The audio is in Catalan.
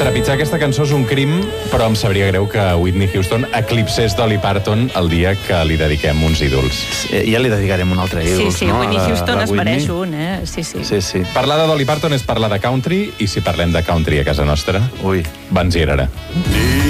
Trepitjar aquesta cançó és un crim, però em sabria greu que Whitney Houston eclipsés Dolly Parton el dia que li dediquem uns ídols. Ja li dedicarem un altre ídols, sí, no? Whitney Houston es mereix un, Sí. Sí. Parlar de Dolly Parton és parlar de country, i si parlem de country a casa nostra, Ui. Van Zierara.